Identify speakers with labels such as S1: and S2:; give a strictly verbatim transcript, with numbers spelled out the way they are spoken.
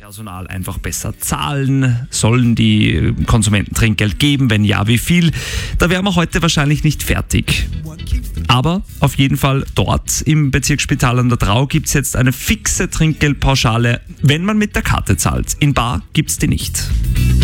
S1: Personal einfach besser zahlen? Sollen die Konsumenten Trinkgeld geben? Wenn ja, wie viel? Da wären wir heute wahrscheinlich nicht fertig. Aber auf jeden Fall dort im Bezirksspital an der Drau gibt es jetzt eine fixe Trinkgeldpauschale, wenn man mit der Karte zahlt. In bar gibt es die nicht.